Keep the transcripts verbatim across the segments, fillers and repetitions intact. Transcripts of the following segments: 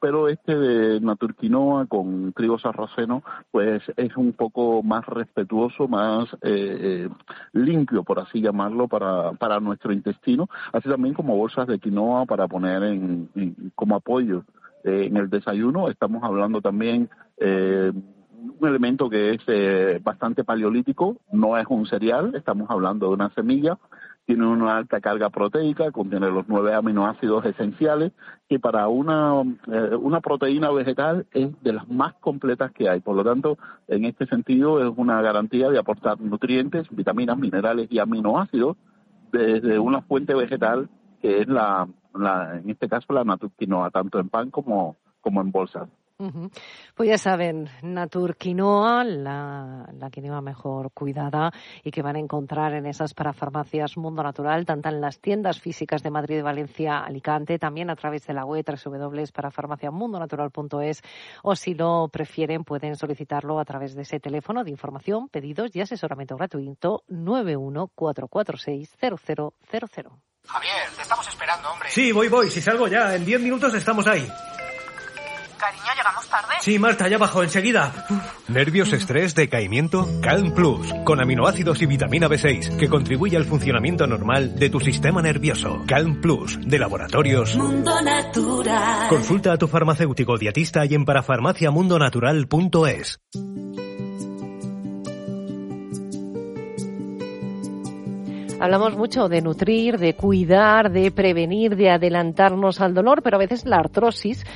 pero este de Naturquinoa con trigo sarraceno, pues es un poco más respetuoso, más eh, eh, limpio, por así llamarlo, para, para nuestro intestino, así también como bolsas de quinoa para poner en, en como apoyo eh, en el desayuno. Estamos hablando también eh, un elemento que es eh, bastante paleolítico, no es un cereal, estamos hablando de una semilla, tiene una alta carga proteica, contiene los nueve aminoácidos esenciales, que para una, eh, una proteína vegetal es de las más completas que hay. Por lo tanto, en este sentido es una garantía de aportar nutrientes, vitaminas, minerales y aminoácidos desde una fuente vegetal que es la, la en este caso la naturquinoa, tanto en pan como, como en bolsas. Uh-huh. Pues ya saben, Naturquinoa, la, la quinoa mejor cuidada y que van a encontrar en esas parafarmacias Mundo Natural, tanto en las tiendas físicas de Madrid, Valencia, Alicante, también a través de la web doble u doble u doble u punto parafarmacia mundo natural punto es, o si lo prefieren pueden solicitarlo a través de ese teléfono de información, pedidos y asesoramiento gratuito nueve uno cuatro cuatro seis cero cero cero cero. Javier, te estamos esperando, hombre. Sí, voy, voy, si salgo ya, en diez minutos estamos ahí. Cariño, ¿llegamos tarde? Sí, Marta, ya bajo, enseguida. ¿Nervios, estrés, decaimiento? Calm Plus, con aminoácidos y vitamina B seis, que contribuye al funcionamiento normal de tu sistema nervioso. Calm Plus, de Laboratorios Mundo Natural. Consulta a tu farmacéutico dietista y en parafarmacia mundo natural punto es. Hablamos mucho de nutrir, de cuidar, de prevenir, de adelantarnos al dolor, pero a veces la artrosis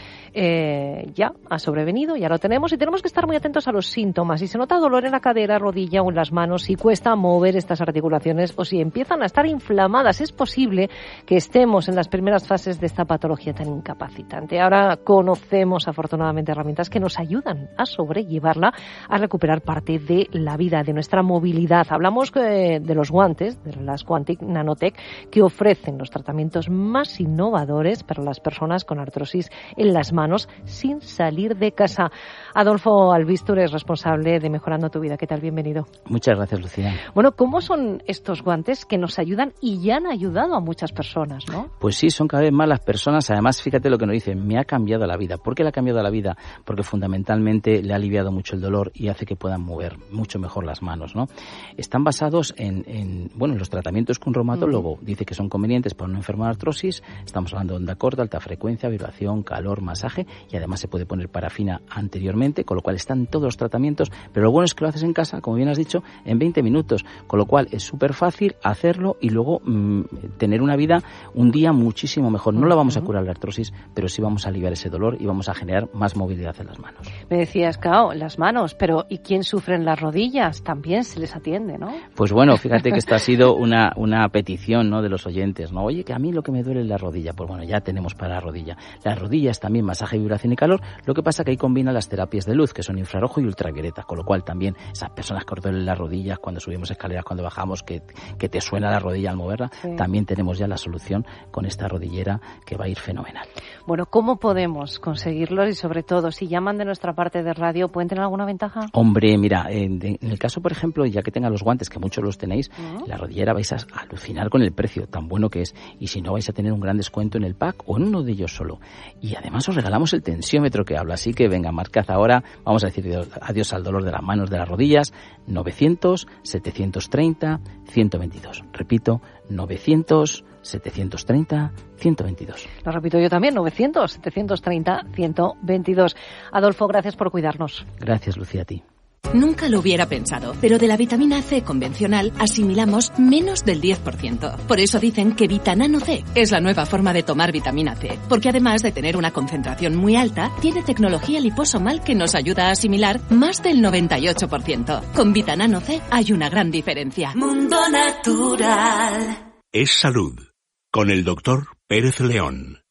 eh, ya ha sobrevenido, ya lo tenemos y tenemos que estar muy atentos a los síntomas. Si se nota dolor en la cadera, rodilla o en las manos, si cuesta mover estas articulaciones o si empiezan a estar inflamadas, es posible que estemos en las primeras fases de esta patología tan incapacitante. Ahora conocemos afortunadamente herramientas que nos ayudan a sobrellevarla, a recuperar parte de la vida, de nuestra movilidad. Hablamos eh, de los guantes, de las Quantic Nanotech, que ofrecen los tratamientos más innovadores para las personas con artrosis en las manos sin salir de casa. Adolfo Albistur es responsable de Mejorando tu Vida. ¿Qué tal? Bienvenido. Muchas gracias, Lucía. Bueno, ¿cómo son estos guantes que nos ayudan y ya han ayudado a muchas personas, no? Pues sí, son cada vez más las personas. Además, fíjate lo que nos dicen, me ha cambiado la vida. ¿Por qué le ha cambiado la vida? Porque fundamentalmente le ha aliviado mucho el dolor y hace que puedan mover mucho mejor las manos, ¿no? Están basados en, en bueno, en los tratamientos que un reumatólogo uh-huh. dice que son convenientes para una enfermedad de artrosis. Estamos hablando de onda corta, alta frecuencia, vibración, calor, masaje, y además se puede poner parafina anteriormente, con lo cual están todos los tratamientos, pero lo bueno es que lo haces en casa, como bien has dicho, en veinte minutos, con lo cual es súper fácil hacerlo y luego mmm, tener una vida, un día muchísimo mejor. No la vamos a curar la artrosis, pero sí vamos a aliviar ese dolor y vamos a generar más movilidad en las manos. Me decías, Cao, las manos, pero ¿y quién sufre en las rodillas? También se les atiende, ¿no? Pues bueno, fíjate que esta ha sido una, una petición, ¿no?, de los oyentes, ¿no? Oye, que a mí lo que me duele es la rodilla. Pues bueno, ya tenemos para la rodilla. Las rodillas también, masaje, vibración y calor. Lo que pasa que ahí combina las terapias de luz, que son infrarrojo y ultravioleta, con lo cual también esas personas que os duelen las rodillas cuando subimos escaleras, cuando bajamos, que, que te suena la rodilla al moverla, sí. También tenemos ya la solución con esta rodillera que va a ir fenomenal. Bueno, ¿cómo podemos conseguirlo? Y sobre todo, si llaman de nuestra parte de radio, ¿pueden tener alguna ventaja? Hombre, mira, en, en el caso, por ejemplo, ya que tengan los guantes, que muchos los tenéis, ¿no? La rodillera vais a alucinar con el precio tan bueno que es, y si no vais a tener un gran descuento en el pack o en uno de ellos solo. Y además os regalamos el tensiómetro que habla, así que venga, marcad ahora, vamos a decir adiós al dolor de las manos, de las rodillas, novecientos, setecientos treinta, ciento veintidós. Repito, novecientos, setecientos treinta, ciento veintidós. Lo repito yo también, novecientos, setecientos treinta, ciento veintidós. Adolfo, gracias por cuidarnos. Gracias, Lucía, a ti. Nunca lo hubiera pensado, pero de la vitamina C convencional asimilamos menos del diez por ciento. Por eso dicen que Vitanano C es la nueva forma de tomar vitamina C, porque además de tener una concentración muy alta, tiene tecnología liposomal que nos ayuda a asimilar más del noventa y ocho por ciento. Con Vitanano C hay una gran diferencia. Mundo Natural. Es salud, con el doctor Pérez León.